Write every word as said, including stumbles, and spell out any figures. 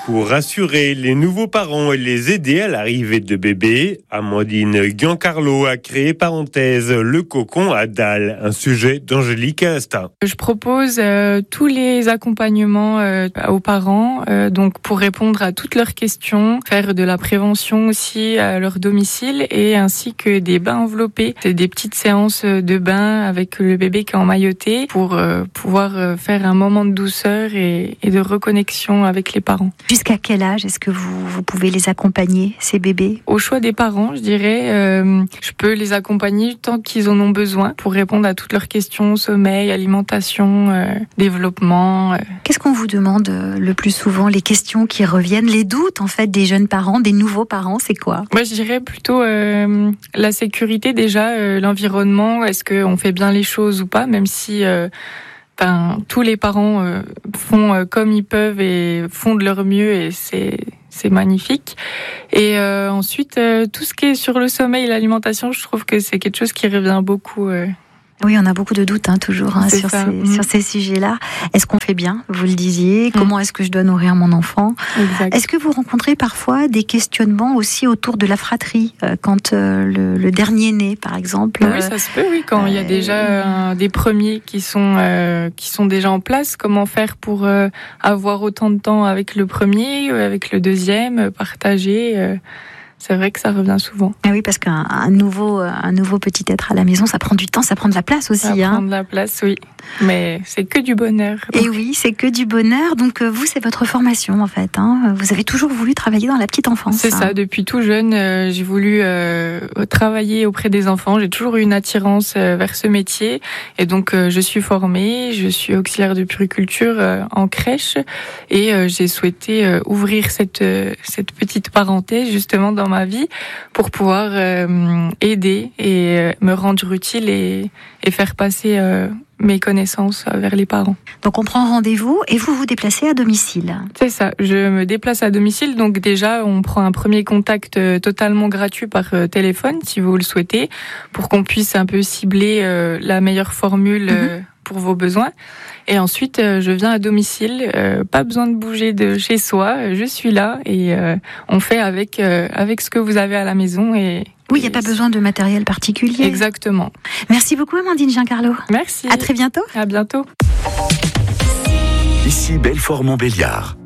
Pour rassurer les nouveaux parents et les aider à l'arrivée de bébés, Amandine Giancarlo a créé parenthèse le cocon à dalle, un sujet d'Angélique Asta. Je propose euh, tous les accompagnements euh, aux parents, euh, donc pour répondre à toutes leurs questions, faire de la prévention aussi à leur domicile et ainsi que des bains enveloppés, des petites séances de bain avec le bébé qui est emmailloté pour euh, pouvoir euh, faire un moment de douceur et, et de reconnexion avec les parents. Jusqu'à quel âge est-ce que vous, vous pouvez les accompagner, ces bébés ? Au choix des parents, je dirais, euh, je peux les accompagner tant qu'ils en ont besoin pour répondre à toutes leurs questions, sommeil, alimentation, euh, développement. Euh. Qu'est-ce qu'on vous demande le plus souvent ? Les questions qui reviennent, les doutes en fait des jeunes parents, des nouveaux parents, c'est quoi ? Moi, je dirais plutôt euh, la sécurité déjà, euh, l'environnement, est-ce qu'on fait bien les choses ou pas, même si... Euh, Ben, tous les parents euh, font euh, comme ils peuvent et font de leur mieux et c'est c'est magnifique. Et euh, ensuite, euh, tout ce qui est sur le sommeil et l'alimentation, je trouve que c'est quelque chose qui revient beaucoup. Euh. Oui, on a beaucoup de doutes hein, toujours hein, sur, ces, mmh. sur ces sujets-là. Est-ce qu'on fait bien ? Vous le disiez. Mmh. Comment est-ce que je dois nourrir mon enfant ? Exact. Est-ce que vous rencontrez parfois des questionnements aussi autour de la fratrie euh, quand euh, le, le dernier né, par exemple ? Oui, ça se peut. Oui, quand euh, il y a déjà euh, des premiers qui sont euh, qui sont déjà en place, comment faire pour euh, avoir autant de temps avec le premier, avec le deuxième, partager. Euh, C'est vrai que ça revient souvent. Ah oui, parce qu'un un nouveau, un nouveau petit être à la maison, ça prend du temps, ça prend de la place aussi. Ça hein. prend de la place, oui. Mais c'est que du bonheur. Et oui, c'est que du bonheur. Donc vous, c'est votre formation en fait. Hein. Vous avez toujours voulu travailler dans la petite enfance. C'est hein. ça. Depuis tout jeune, euh, j'ai voulu euh, travailler auprès des enfants. J'ai toujours eu une attirance euh, vers ce métier. Et donc, euh, je suis formée. Je suis auxiliaire de puériculture euh, en crèche. Et euh, j'ai souhaité euh, ouvrir cette, euh, cette petite parenthèse justement dans ma vie pour pouvoir euh, aider et euh, me rendre utile et, et faire passer euh, mes connaissances vers les parents. Donc on prend rendez-vous et vous vous déplacez à domicile. C'est ça, je me déplace à domicile. Donc déjà, on prend un premier contact totalement gratuit par téléphone, si vous le souhaitez, pour qu'on puisse un peu cibler euh, la meilleure formule euh, mmh. pour vos besoins. Et ensuite, euh, je viens à domicile, euh, pas besoin de bouger de chez soi, je suis là et euh, on fait avec, euh, avec ce que vous avez à la maison. Et, oui, il n'y a pas besoin de matériel particulier. Exactement. Merci beaucoup Amandine Giancarlo. Merci. À très bientôt. À bientôt. Ici Belfort-Montbéliard.